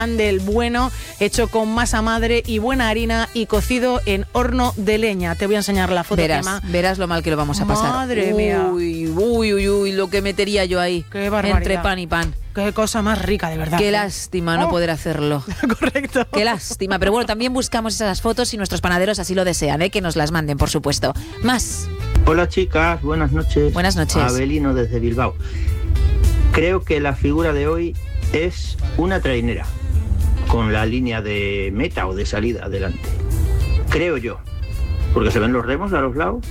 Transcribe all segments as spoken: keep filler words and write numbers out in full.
pan del bueno, hecho con masa madre y buena harina y cocido en horno de leña. Te voy a enseñar la foto. Verás, Gemma. verás lo mal que lo vamos a pasar. Madre mía. Uy, uy, uy, uy, lo que metería yo ahí. Qué barbaridad. Entre pan y pan. Qué cosa más rica, de verdad. Qué ¿eh? lástima no Oh. poder hacerlo. Correcto. Qué lástima. Pero bueno, también buscamos esas fotos si nuestros panaderos así lo desean, ¿eh? Que nos las manden, por supuesto. Más. Hola chicas, buenas noches. Buenas noches. Abelino desde Bilbao. Creo que la figura de hoy es una trainera, con la línea de meta o de salida adelante. Creo yo. Porque se ven los remos a los lados.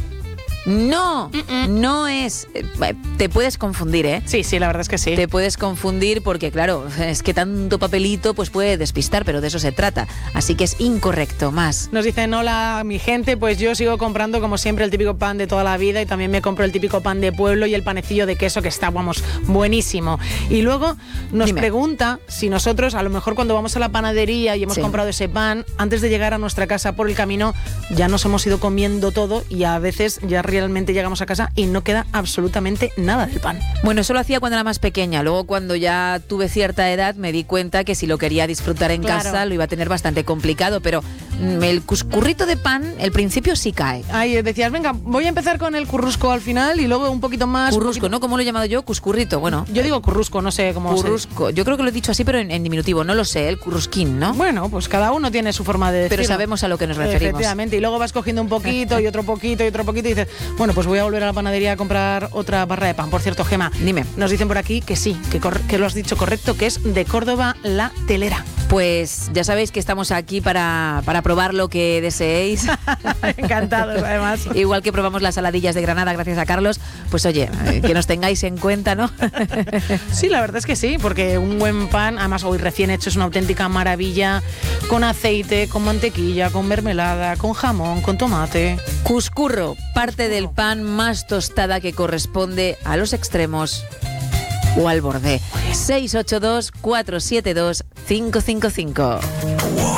No, no es... eh, Te puedes confundir, ¿eh? Sí, sí, la verdad es que sí. Te puedes confundir porque, claro, es que tanto papelito pues puede despistar, pero de eso se trata. Así que es incorrecto. Más. Nos dicen, hola mi gente, pues yo sigo comprando como siempre el típico pan de toda la vida y también me compro el típico pan de pueblo y el panecillo de queso que está, vamos, buenísimo. Y luego nos Dime. pregunta si nosotros, a lo mejor cuando vamos a la panadería y hemos Sí. comprado ese pan, antes de llegar a nuestra casa por el camino ya nos hemos ido comiendo todo y a veces ya realmente llegamos a casa y no queda absolutamente nada del pan. Bueno, eso lo hacía cuando era más pequeña. Luego, cuando ya tuve cierta edad, me di cuenta que si lo quería disfrutar en Claro. casa lo iba a tener bastante complicado. Pero mm, el cuscurrito de pan, el principio sí cae. Ahí decías, venga, voy a empezar con el currusco al final y luego un poquito más. Currusco, poquito- ¿no? ¿Cómo lo he llamado yo? Cuscurrito, bueno. Yo digo currusco, no sé cómo se- Currusco. Yo creo que lo he dicho así, pero en, en diminutivo. No lo sé, el currusquín, ¿no? Bueno, pues cada uno tiene su forma de decirlo. Pero sabemos a lo que nos referimos. Efectivamente, y luego vas cogiendo un poquito y otro poquito y otro poquito y dices, bueno, pues voy a volver a la panadería a comprar otra barra de pan. Por cierto, Gema, Dime. nos dicen por aquí que sí, que, cor- que lo has dicho correcto, que es de Córdoba La Telera. Pues ya sabéis que estamos aquí para, para probar lo que deseéis. Encantados, además. Igual que probamos las saladillas de Granada gracias a Carlos, pues oye, eh, que nos tengáis en cuenta, ¿no? Sí, la verdad es que sí, porque un buen pan, además hoy recién hecho, es una auténtica maravilla, con aceite, con mantequilla, con mermelada, con jamón, con tomate. Cuscurro, parte del pan más tostada que corresponde a los extremos o al borde. seis ocho dos, cuatro siete dos, cinco cinco cinco.